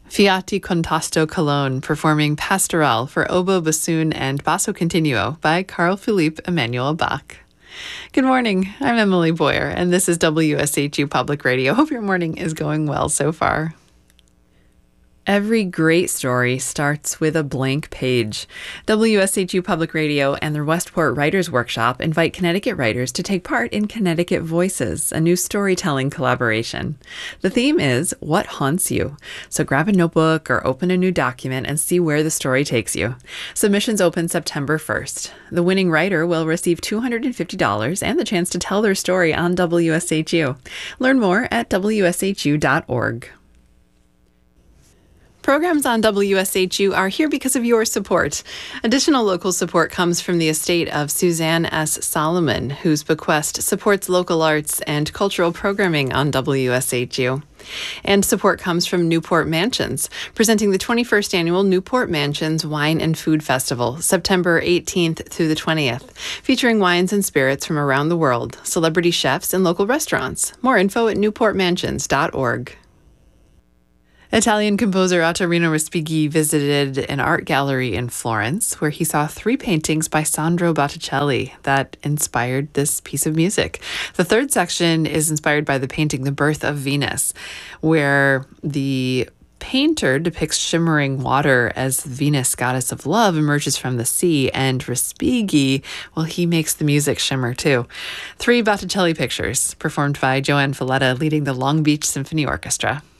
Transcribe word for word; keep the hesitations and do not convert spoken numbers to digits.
Fiati Contasto Cologne performing Pastoral for oboe, bassoon, and basso continuo by Carl Philipp Emanuel Bach. Good morning, I'm Emily Boyer, and this is W S H U Public Radio. Hope your morning is going well so far. Every great story starts with a blank page. W S H U Public Radio and the Westport Writers Workshop invite Connecticut writers to take part in Connecticut Voices, a new storytelling collaboration. The theme is What Haunts You? So grab a notebook or open a new document and see where the story takes you. Submissions open September first. The winning writer will receive two hundred fifty dollars and the chance to tell their story on W S H U. Learn more at W S H U dot org. Programs on W S H U are here because of your support. Additional local support comes from the estate of Suzanne S. Solomon, whose bequest supports local arts and cultural programming on W S H U. And support comes from Newport Mansions, presenting the twenty-first Annual Newport Mansions Wine and Food Festival, September eighteenth through the twentieth, featuring wines and spirits from around the world, celebrity chefs, and local restaurants. More info at newport mansions dot org. Italian composer Ottorino Respighi visited an art gallery in Florence where he saw three paintings by Sandro Botticelli that inspired this piece of music. The third section is inspired by the painting The Birth of Venus, where the painter depicts shimmering water as Venus, goddess of love, emerges from the sea, and Respighi, well, he makes the music shimmer too. Three Botticelli pictures performed by Joanne Falletta leading the Long Beach Symphony Orchestra.